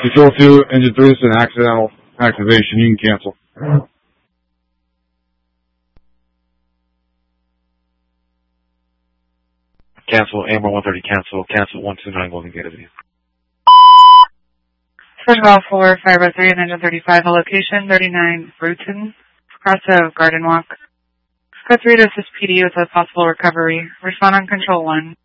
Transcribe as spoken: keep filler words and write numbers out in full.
Control two, engine three, this is an accidental activation. You can cancel. Cancel, A M R one thirty, cancel, cancel one two nine, Golden Gate Avenue. Special call for fire by three and engine thirty-five, a location thirty-nine Bruton, across of Garden Walk. Code three to assist P D with a possible recovery. Respond on control one.